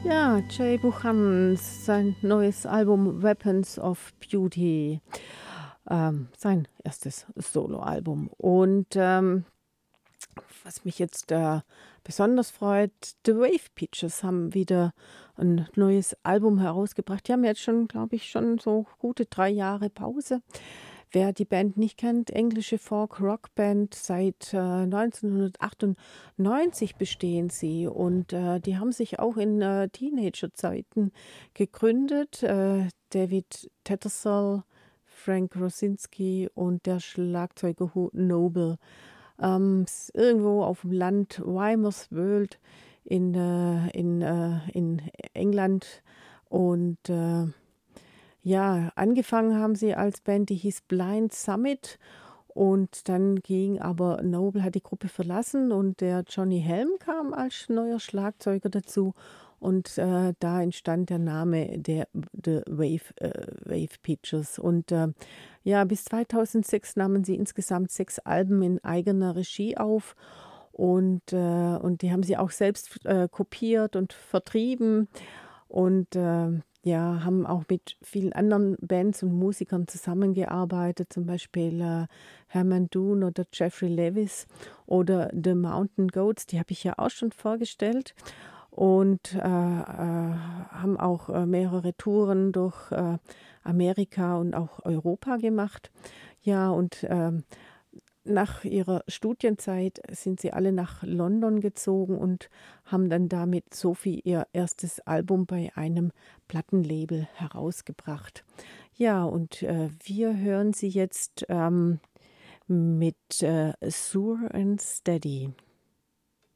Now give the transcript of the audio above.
Ja, Jay Buchanan, sein neues Album Weapons of Beauty, sein erstes Soloalbum. Und was mich jetzt besonders freut, The Wave Peaches haben wieder ein neues Album herausgebracht. Die haben jetzt schon, glaube ich, schon so gute 3 Jahre Pause. Wer die Band nicht kennt, englische Folk-Rock-Band, seit 1998 bestehen sie und die haben sich auch in Teenagerzeiten gegründet. David Tattersall, Frank Rosinski und der Schlagzeuger Hugh Noble. Irgendwo auf dem Land Weymouth in England und ja, angefangen haben sie als Band, die hieß Blind Summit und dann ging aber Noble hat die Gruppe verlassen und der Johnny Helm kam als neuer Schlagzeuger dazu und da entstand der Name der The Wave Peaches und ja, bis 2006 nahmen sie insgesamt 6 Alben in eigener Regie auf und die haben sie auch selbst kopiert und vertrieben und ja, haben auch mit vielen anderen Bands und Musikern zusammengearbeitet, zum Beispiel Herman Dunn oder Jeffrey Lewis oder The Mountain Goats, die habe ich ja auch schon vorgestellt und haben auch mehrere Touren durch Amerika und auch Europa gemacht. Ja, und nach ihrer Studienzeit sind sie alle nach London gezogen und haben dann damit Sophie ihr erstes Album bei einem Plattenlabel herausgebracht. Ja, und wir hören sie jetzt mit Sure and Steady.